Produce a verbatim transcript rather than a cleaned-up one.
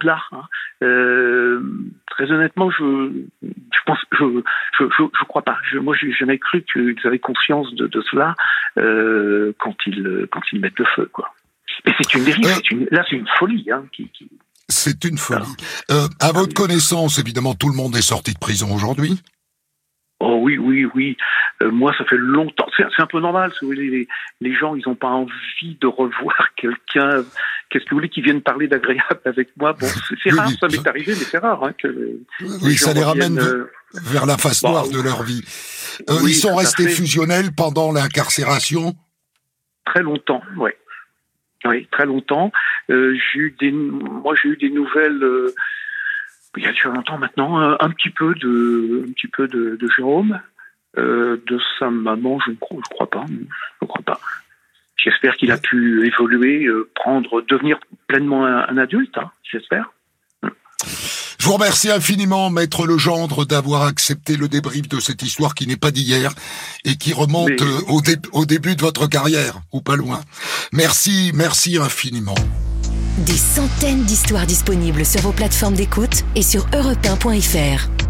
au-delà. Hein. Euh, très honnêtement, je, je pense, je, je, je, je crois pas. Je, moi, j'ai jamais cru qu'ils avaient conscience de, de cela euh, quand ils, quand ils mettent le feu, quoi. Mais c'est une dérive. Euh, c'est une, là, c'est une folie, hein, qui. qui... C'est une folie. Euh, à votre connaissance, évidemment, tout le monde est sorti de prison aujourd'hui. Oh oui, oui, oui. Euh, moi, ça fait longtemps. C'est, c'est un peu normal. Si vous voulez, les, les gens, ils n'ont pas envie de revoir quelqu'un. Qu'est-ce que vous voulez qu'ils viennent parler d'agréable avec moi? Bon, c'est, c'est oui, rare. Ça m'est arrivé, mais c'est rare hein, que. Oui, les ça les ramène euh... vers la face noire bah, de leur vie. Euh, oui, ils sont restés fusionnels pendant l'incarcération. Très longtemps, oui. Oui, très longtemps. Euh, j'ai eu des, moi, j'ai eu des nouvelles. Euh, il y a déjà longtemps maintenant, un, un petit peu de, un petit peu de, de Jérôme, euh, de sa maman, je ne crois, je crois pas, je crois pas. J'espère qu'il a pu évoluer, euh, prendre, devenir pleinement un, un adulte, hein, j'espère. Je vous remercie infiniment, Maître Legendre, d'avoir accepté le débrief de cette histoire qui n'est pas d'hier et qui remonte Mais... euh, au, dé- au début de votre carrière, ou pas loin. Merci, merci infiniment. Des centaines d'histoires disponibles sur vos plateformes d'écoute et sur europe un point f r.